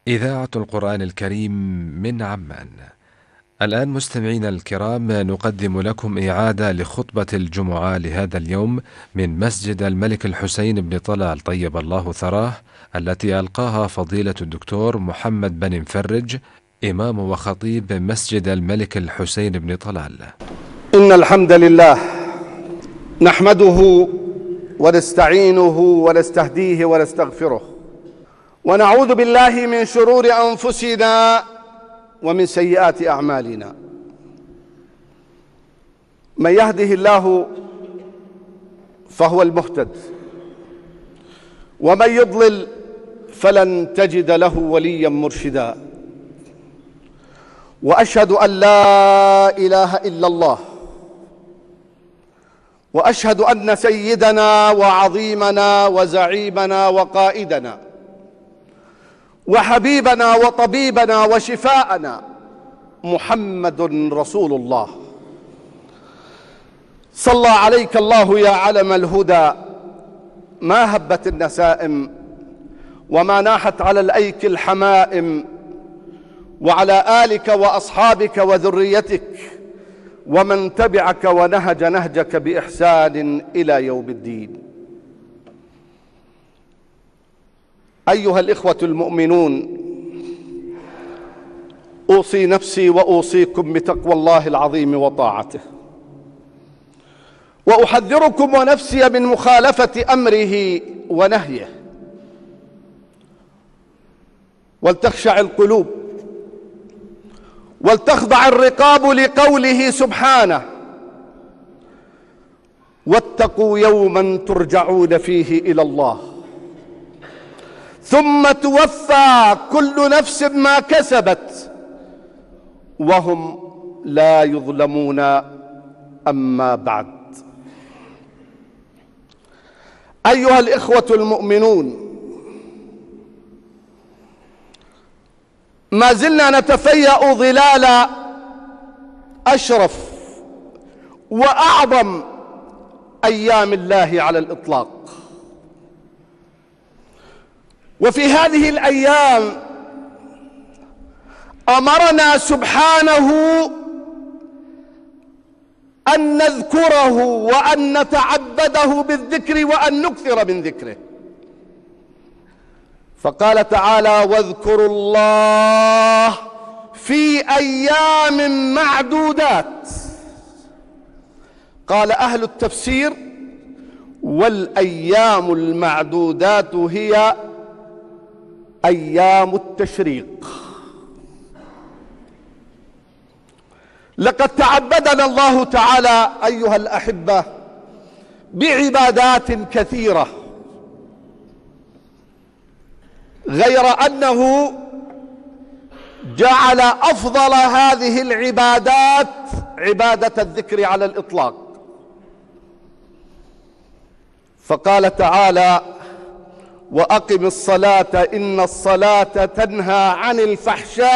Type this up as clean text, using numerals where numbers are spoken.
إذاعة القرآن الكريم من عمان. الآن مستمعينا الكرام نقدم لكم إعادة لخطبة الجمعة لهذا اليوم من مسجد الملك الحسين بن طلال طيب الله ثراه، التي ألقاها فضيلة الدكتور محمد بن مفرج، إمام وخطيب مسجد الملك الحسين بن طلال. إن الحمد لله نحمده ونستعينه ونستهديه ونستغفره، ونعوذ بالله من شرور أنفسنا ومن سيئات أعمالنا. من يهده الله فهو المهتد، ومن يضلل فلن تجد له وليا مرشدا. وأشهد أن لا إله إلا الله، وأشهد أن سيدنا وعظيمنا وزعيمنا وقائدنا وحبيبنا وطبيبنا وشفاءنا محمد رسول الله. صلى عليك الله يا علم الهدى، ما هبت النسائم وما ناحت على الأيك الحمائم، وعلى آلك وأصحابك وذريتك ومن تبعك ونهج نهجك بإحسان إلى يوم الدين. أيها الإخوة المؤمنون، أوصي نفسي وأوصيكم بتقوى الله العظيم وطاعته، وأحذركم ونفسي من مخالفة أمره ونهيه. ولتخشع القلوب ولتخضع الرقاب لقوله سبحانه: واتقوا يوما ترجعون فيه إلى الله ثم توفى كل نفس ما كسبت وهم لا يظلمون. أما بعد، أيها الإخوة المؤمنون، ما زلنا نتفيأ ظلال أشرف وأعظم أيام الله على الإطلاق. وفي هذه الأيام أمرنا سبحانه أن نذكره وأن نتعبده بالذكر وأن نكثر من ذكره. فقال تعالى: واذكروا الله في أيام معدودات. قال أهل التفسير: والأيام المعدودات هي أيام التشريق. لقد تعبدنا الله تعالى أيها الأحبة بعبادات كثيرة، غير أنه جعل أفضل هذه العبادات عبادة الذكر على الإطلاق. فقال تعالى: وأقم الصلاة إن الصلاة تنهى عن الفحشاء